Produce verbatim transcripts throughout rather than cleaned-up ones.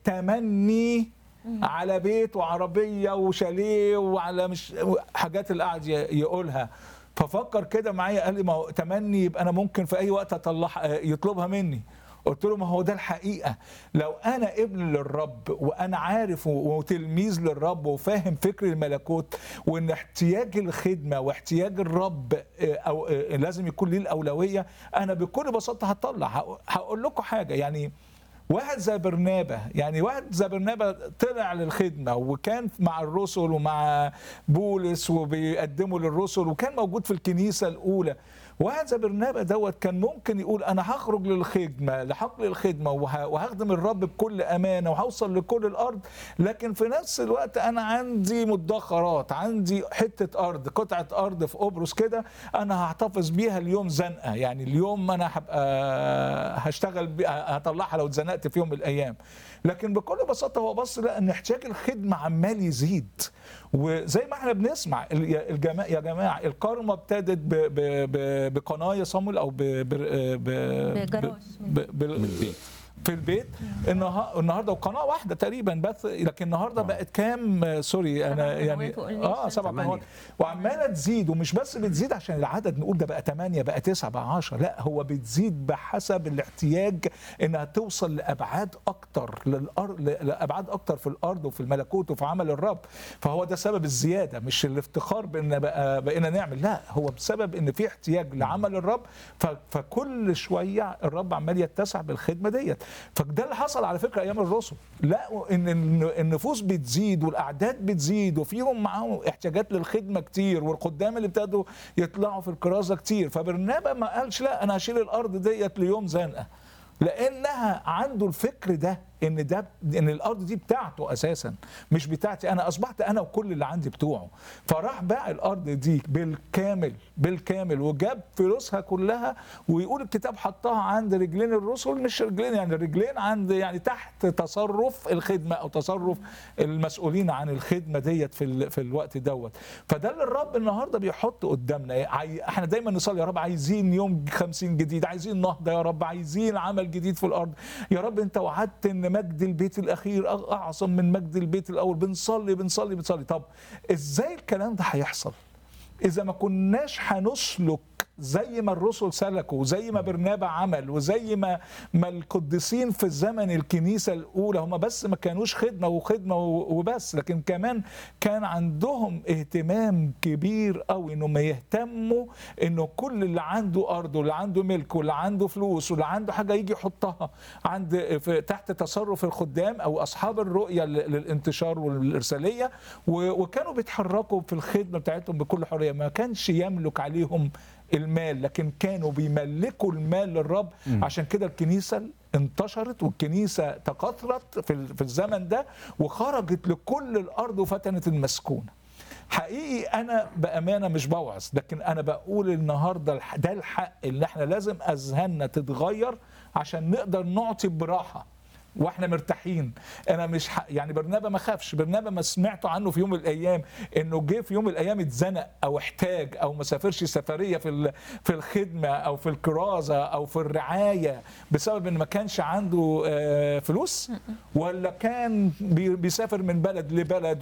تمني على بيت وعربيه وشاليه وعلى مش حاجات اللي قاعد يقولها. ففكر كده معايا، قال لي ما هو تمني يبقى انا ممكن في اي وقت اطلعها يطلبها مني. قلت له ما هو ده الحقيقه، لو انا ابن للرب وانا عارف وتلميذ للرب وفاهم فكر الملكوت وان احتياج الخدمه واحتياج الرب او لازم يكون ليه الاولويه، انا بكل بساطه هطلع. هقول لكم حاجه، يعني واحد زي برنابا، يعني واحد زي برنابا طلع للخدمة وكان مع الرسل ومع بولس وبيقدموا للرسل وكان موجود في الكنيسة الأولى. واحد زي برنابا دوت كان ممكن يقول أنا هخرج للخدمة لحقل الخدمة وهخدم الرب بكل أمانة وهوصل لكل الأرض، لكن في نفس الوقت أنا عندي مدخرات، عندي حتة أرض، قطعة أرض في قبرص كده أنا هحتفظ بيها اليوم زنقة، يعني اليوم أنا هبقى هشتغل بيها هطلعها لو اتزنقت في يوم من الأيام. لكن بكل بساطة هو بص لقى إن احتياج الخدمة عمال يزيد، وزي ما احنا بنسمع الجماعة يا جماعة الكارما ابتدت بقنايا صامويل أو بجراش في البيت النهارده وقناه واحده تقريبا بس، لكن النهارده بقت كام؟ سوري انا يعني اه سبع قنوات وعماله تزيد، ومش بس بتزيد عشان العدد نقول ده بقى ثمانية بقى تسعة بقى عشرة، لا هو بتزيد بحسب الاحتياج انها توصل لابعاد اكتر للارض، لابعاد اكتر في الارض وفي الملكوت وفي عمل الرب. فهو ده سبب الزياده، مش الافتخار بان بقى بقينا نعمل، لا هو بسبب ان في احتياج لعمل الرب، فكل شويه الرب عمال يتسع بالخدمه ديت. فده اللي حصل على فكره ايام الرسل، لقوا ان النفوس بتزيد والاعداد بتزيد وفيهم معاهم احتياجات للخدمه كتير، والخدام اللي ابتدوا يطلعوا في الكرازه كتير. فبرنابا ما قالش لا انا هشيل الارض ديت ليوم زنقه، لانها عنده الفكر ده ان ده ان الارض دي بتاعته اساسا مش بتاعتي انا، اصبحت انا وكل اللي عندي بتوعه. فراح باع الارض دي بالكامل بالكامل وجاب فلوسها كلها، ويقول الكتاب حطها عند رجلين الرسل، مش رجلين يعني رجلين عند يعني تحت تصرف الخدمه او تصرف المسؤولين عن الخدمه ديت في ال... في الوقت دوت. فده اللي الرب النهارده بيحط قدامنا. احنا دايما نصلي يا رب عايزين يوم خمسين جديد، عايزين نهضه يا رب، عايزين عمل جديد في الارض يا رب، انت وعدت ان مجد البيت الاخير اعظم من مجد البيت الاول. بنصلي بنصلي بنصلي. طب ازاي الكلام ده هيحصل اذا ما كناش هنسلك زي ما الرسل سلكوا، زي ما برنابا عمل، وزي ما ما القديسين في الزمن الكنيسه الاولى هم بس ما كانوش خدمه وخدمه وبس، لكن كمان كان عندهم اهتمام كبير قوي انهم يهتموا انه كل اللي عنده ارض واللي عنده ملك واللي عنده فلوس واللي عنده حاجه يجي يحطها عند في تحت تصرف الخدام او اصحاب الرؤيه للانتشار والارساليه، وكانوا بيتحركوا في الخدمه بتاعتهم بكل حريه. ما كانش يملك عليهم المال، لكن كانوا بيملكوا المال للرب. م. عشان كده الكنيسة انتشرت والكنيسة تكاثرت في الزمن ده وخرجت لكل الأرض وفتنت المسكونة. حقيقي أنا بأمانة مش بوعظ، لكن أنا بقول النهاردة ده الحق اللي احنا لازم أذهاننا تتغير عشان نقدر نعطي براحة واحنا مرتاحين. انا مش ح... يعني برنابا ما خافش، برنابا ما سمعته عنه في يوم من الايام انه جه في يوم من الايام اتزنق او احتاج او ما سافرش سفريه في ال... في الخدمه او في الكرازه او في الرعايه بسبب ان ما كانش عنده آه فلوس، ولا كان بي... بيسافر من بلد لبلد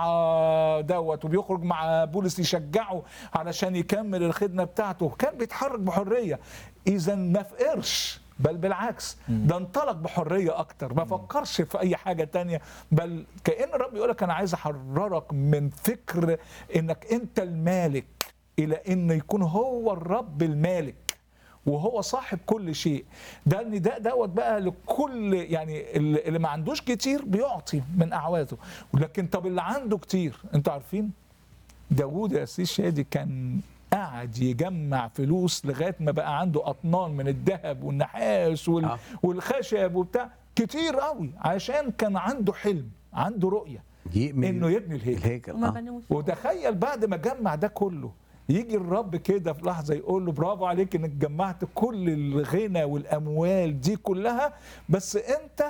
وبيرعى دوت وبيخرج مع بولس يشجعه علشان يكمل الخدمه بتاعته، كان بيتحرك بحريه. اذا ما فقرش، بل بالعكس ده انطلق بحرية أكتر، ما فكرش في أي حاجة تانية، بل كأن الرب يقولك أنا عايز أحررك من فكر إنك أنت المالك إلى إن يكون هو الرب المالك وهو صاحب كل شيء. ده النداء دوت بقى لكل يعني اللي ما عندوش كتير بيعطي من أعواته، لكن طب اللي عنده كتير، أنتوا عارفين داوود يا سيدي شادي كان قاعد يجمع فلوس لغايه ما بقى عنده اطنان من الذهب والنحاس وال... آه. والخشب وبتاع كتير قوي، عشان كان عنده حلم، عنده رؤيه انه يبني الهيكل, الهيكل. آه. وتخيل بعد ما جمع ده كله يجي الرب كده في لحظه يقول له برافو عليك انك جمعت كل الغنى والاموال دي كلها، بس انت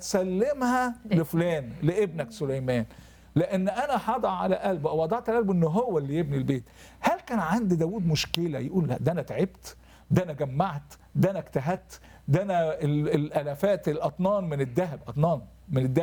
هتسلمها لفلان لابنك سليمان، لأن أنا هضع على قلبه أو وضعت على قلبه إنه هو اللي يبني البيت. هل كان عند داود مشكلة يقول لا ده أنا تعبت، ده أنا جمعت، ده أنا اجتهدت، ده أنا الآلافات الأطنان من الذهب، أطنان من